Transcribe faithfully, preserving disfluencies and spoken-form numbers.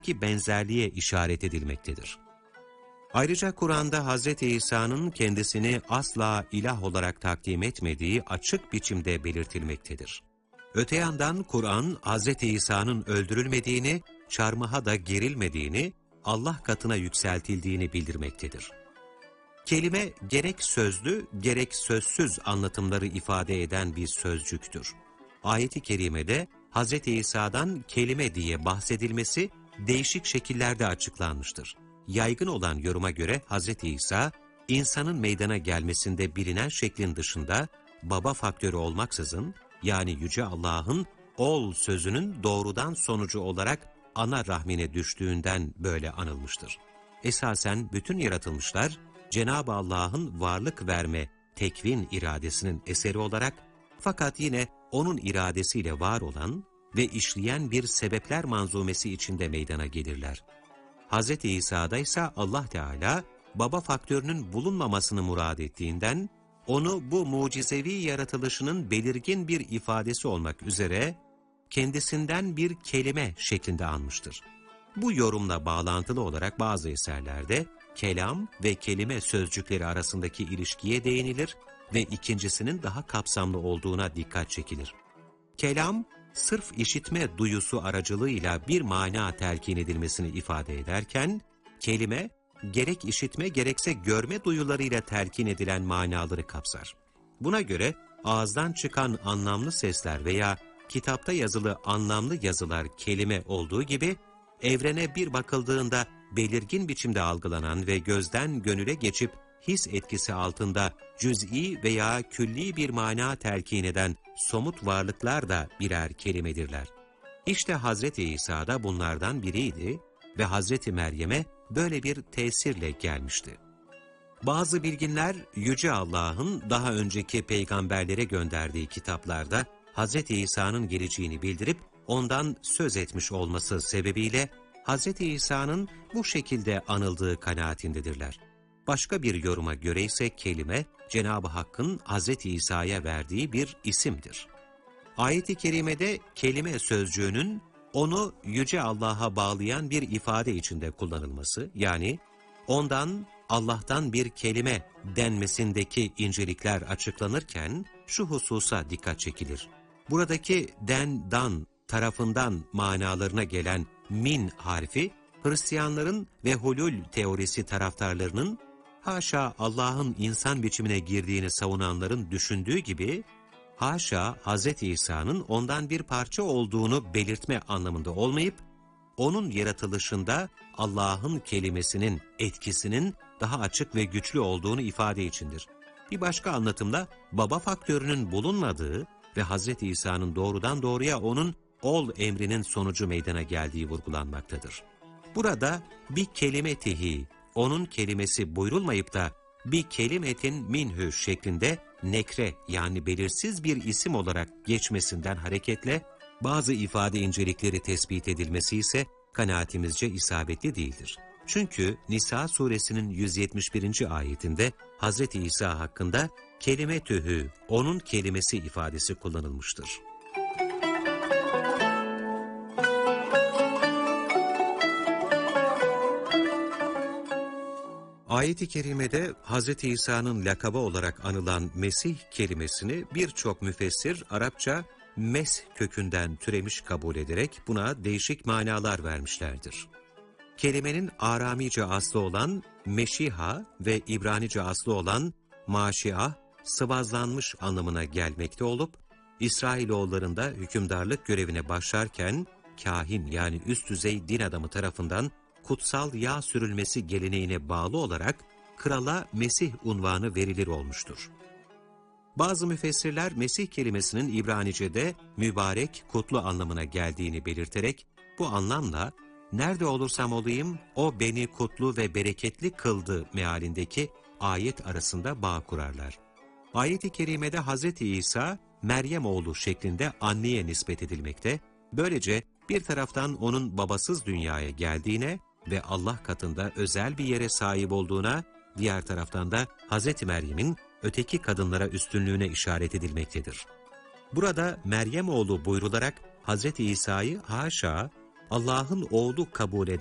ki benzerliğe işaret edilmektedir. Ayrıca Kur'an'da Hazreti İsa'nın kendisini asla ilah olarak takdim etmediği açık biçimde belirtilmektedir. Öte yandan Kur'an, Hazreti İsa'nın öldürülmediğini, çarmıha da gerilmediğini, Allah katına yükseltildiğini bildirmektedir. Kelime gerek sözlü, gerek sözsüz anlatımları ifade eden bir sözcüktür. Ayet-i kerimede Hazreti İsa'dan kelime diye bahsedilmesi değişik şekillerde açıklanmıştır. Yaygın olan yoruma göre Hazreti İsa, insanın meydana gelmesinde bilinen şeklin dışında baba faktörü olmaksızın, yani Yüce Allah'ın ol sözünün doğrudan sonucu olarak ana rahmine düştüğünden böyle anılmıştır. Esasen bütün yaratılmışlar, Cenab-ı Allah'ın varlık verme, tekvin iradesinin eseri olarak, fakat yine O'nun iradesiyle var olan ve işleyen bir sebepler manzumesi içinde meydana gelirler. Hz. İsa'da ise Allah Teala, baba faktörünün bulunmamasını murad ettiğinden, onu bu mucizevi yaratılışının belirgin bir ifadesi olmak üzere, kendisinden bir kelime şeklinde anmıştır. Bu yorumla bağlantılı olarak bazı eserlerde, kelam ve kelime sözcükleri arasındaki ilişkiye değinilir ve ikincisinin daha kapsamlı olduğuna dikkat çekilir. Kelam, sırf işitme duyusu aracılığıyla bir mana telkin edilmesini ifade ederken, kelime, gerek işitme gerekse görme duyularıyla telkin edilen manaları kapsar. Buna göre ağızdan çıkan anlamlı sesler veya kitapta yazılı anlamlı yazılar kelime olduğu gibi, evrene bir bakıldığında belirgin biçimde algılanan ve gözden gönüle geçip his etkisi altında cüz'i veya külli bir mana telkin eden somut varlıklar da birer kelimedirler. İşte Hazreti İsa da bunlardan biriydi ve Hazreti Meryem'e böyle bir tesirle gelmişti. Bazı bilginler, Yüce Allah'ın daha önceki peygamberlere gönderdiği kitaplarda Hazreti İsa'nın geleceğini bildirip ondan söz etmiş olması sebebiyle Hazreti İsa'nın bu şekilde anıldığı kanaatindedirler. Başka bir yoruma göre ise kelime, Cenab-ı Hakk'ın Hazreti İsa'ya verdiği bir isimdir. Ayet-i kerimede kelime sözcüğünün onu Yüce Allah'a bağlayan bir ifade içinde kullanılması, yani ondan, Allah'tan bir kelime denmesindeki incelikler açıklanırken şu hususa dikkat çekilir. Buradaki den, dan tarafından manalarına gelen min harfi, Hristiyanların ve hulul teorisi taraftarlarının, haşa Allah'ın insan biçimine girdiğini savunanların düşündüğü gibi, haşa Hz. İsa'nın ondan bir parça olduğunu belirtme anlamında olmayıp, onun yaratılışında Allah'ın kelimesinin etkisinin daha açık ve güçlü olduğunu ifade içindir. Bir başka anlatımda baba faktörünün bulunmadığı ve Hz. İsa'nın doğrudan doğruya onun ol emrinin sonucu meydana geldiği vurgulanmaktadır. Burada bir kelimetihi, onun kelimesi buyrulmayıp da bir kelimetin minhü şeklinde nekre yani belirsiz bir isim olarak geçmesinden hareketle bazı ifade incelikleri tespit edilmesi ise kanaatimizce isabetli değildir. Çünkü Nisa suresinin yüz yetmiş birinci ayetinde Hz. İsa hakkında kelimetühü, onun kelimesi ifadesi kullanılmıştır. Ayet-i kerimede Hz. İsa'nın lakabı olarak anılan Mesih kelimesini birçok müfessir Arapça mes kökünden türemiş kabul ederek buna değişik manalar vermişlerdir. Kelimenin Aramice aslı olan meşiha ve İbranice aslı olan maşiah, sıvazlanmış anlamına gelmekte olup, İsrailoğullarında hükümdarlık görevine başlarken, kahin yani üst düzey din adamı tarafından kutsal yağ sürülmesi geleneğine bağlı olarak krala Mesih unvanı verilir olmuştur. Bazı müfessirler Mesih kelimesinin İbranice'de mübarek, kutlu anlamına geldiğini belirterek bu anlamla nerede olursam olayım o beni kutlu ve bereketli kıldı mealindeki ayet arasında bağ kurarlar. Ayet-i kerimede Hz. İsa Meryem oğlu şeklinde anneye nispet edilmekte, böylece bir taraftan onun babasız dünyaya geldiğine ve Allah katında özel bir yere sahip olduğuna, diğer taraftan da Hz. Meryem'in öteki kadınlara üstünlüğüne işaret edilmektedir. Burada Meryem oğlu buyrularak Hz. İsa'yı haşa Allah'ın oğlu kabul eden